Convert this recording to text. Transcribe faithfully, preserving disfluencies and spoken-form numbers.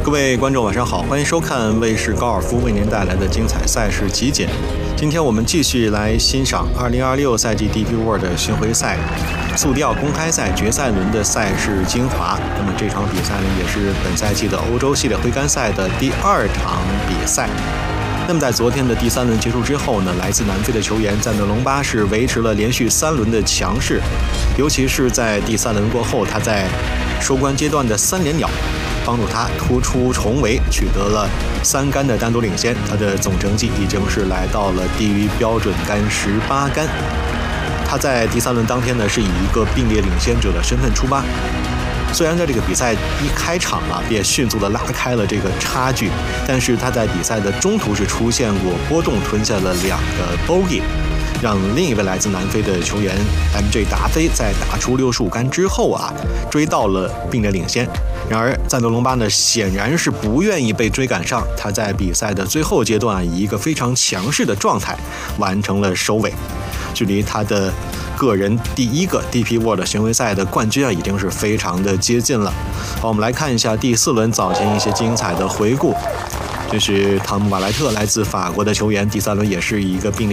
各位观众晚上好，欢迎收看卫视高尔夫为您带来的精彩赛事集锦。今天我们继续来欣赏二零二六赛季 D P World 巡回赛速钓公开赛决赛轮的赛事精华。那么这场比赛呢，也是本赛季的欧洲系列挥杆赛的第二场比赛。那么在昨天的第三轮结束之后呢，来自南非的球员赞德隆巴是维持了连续三轮的强势，尤其是在第三轮过后，他在收官阶段的三连鸟帮助他突出重围，取得了三杆的单独领先，他的总成绩已经是来到了低于标准杆十八杆。他在第三轮当天呢，是以一个并列领先者的身份出发。虽然在这个比赛一开场啊，便迅速的拉开了这个差距，但是他在比赛的中途是出现过波动，吞下了两个 bogey， 让另一位来自南非的球员 M J 达菲在打出六十五杆之后啊，追到了并列领先。然而赞德隆巴呢，显然是不愿意被追赶上，他在比赛的最后阶段以一个非常强势的状态完成了收尾，距离他的个人第一个 D P World 巡回赛的冠军啊，已经是非常的接近了。好，我们来看一下第四轮早前一些精彩的回顾。这是汤姆·瓦莱特，来自法国的球员，第三轮也是一个并列